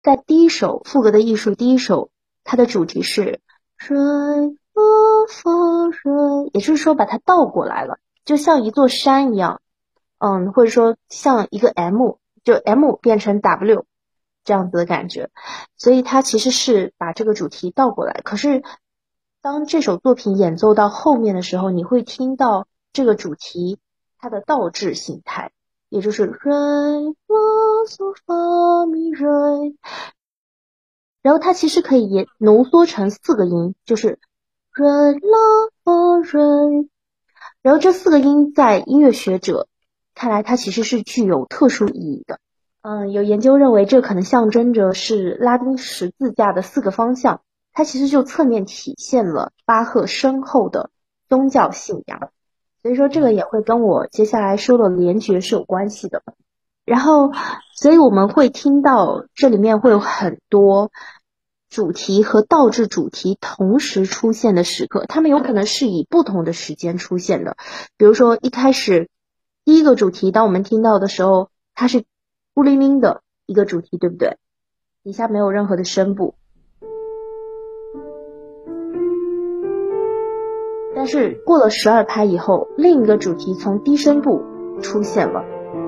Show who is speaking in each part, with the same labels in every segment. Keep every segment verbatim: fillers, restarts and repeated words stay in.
Speaker 1: 在第一首赋格的艺术，第一首它的主题是水落佛水，也就是说把它倒过来了，就像一座山一样，嗯，或者说像一个 M， 就 M 变成 W 这样子的感觉，所以它其实是把这个主题倒过来。可是当这首作品演奏到后面的时候，你会听到这个主题它的倒置形态，也就是瑞拉嗦发咪瑞，然后它其实可以也浓缩成四个音，就是瑞拉发瑞，然后这四个音在音乐学者看来它其实是具有特殊意义的。嗯，有研究认为这可能象征着是拉丁十字架的四个方向，它其实就侧面体现了巴赫深厚的宗教信仰，所以说这个也会跟我接下来说的联觉是有关系的。然后所以我们会听到这里面会有很多主题和倒置主题同时出现的时刻，它们有可能是以不同的时间出现的。比如说一开始第一个主题当我们听到的时候，它是孤零零的一个主题，对不对？底下没有任何的声部，但是过了十二拍以后，另一个主题从低声部出现了，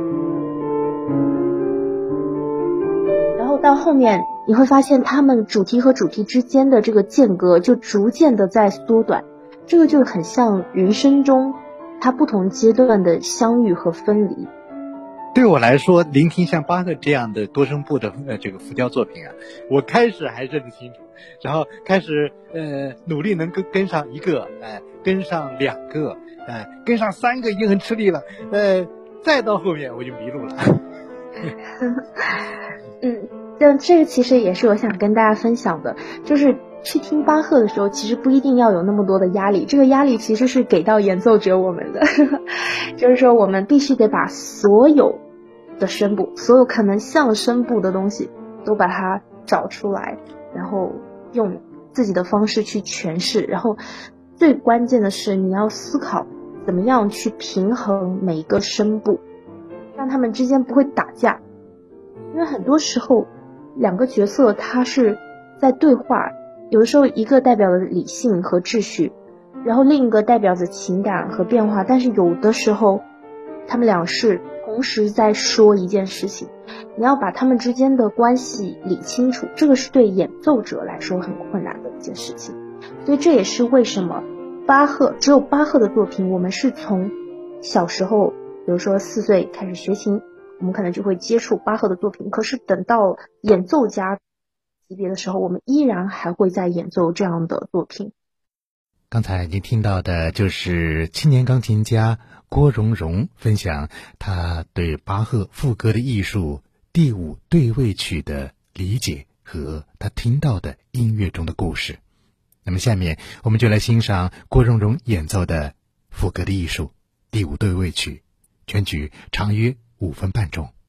Speaker 1: 然后到后面你会发现它们主题和主题之间的这个间隔就逐渐的在缩短，这个就很像人生中它不同阶段的相遇和分离。
Speaker 2: 对我来说，聆听像巴赫这样的多声部的呃这个复调作品啊，我开始还认得清楚，然后开始呃努力能跟跟上一个，呃跟上两个，呃跟上三个已经很吃力了，呃再到后面我就迷路了。
Speaker 1: 嗯，但这个其实也是我想跟大家分享的，就是去听巴赫的时候，其实不一定要有那么多的压力，这个压力其实是给到演奏者我们的，就是说我们必须得把所有的声部，所有可能像声部的东西都把它找出来，然后用自己的方式去诠释，然后最关键的是你要思考怎么样去平衡每一个声部，让他们之间不会打架，因为很多时候两个角色他是在对话，有的时候一个代表了理性和秩序，然后另一个代表着情感和变化，但是有的时候他们俩是同时在说一件事情，你要把他们之间的关系理清楚，这个是对演奏者来说很困难的一件事情。所以这也是为什么巴赫只有巴赫的作品，我们是从小时候比如说四岁开始学琴，我们可能就会接触巴赫的作品，可是等到演奏家级别的时候，我们依然还会在演奏这样的作品。
Speaker 3: 刚才您听到的就是青年钢琴家郭荣荣分享他对巴赫赋格的艺术第五对位曲的理解和他听到的音乐中的故事。那么下面我们就来欣赏郭荣荣演奏的赋格的艺术第五对位曲，全曲长约五分半钟。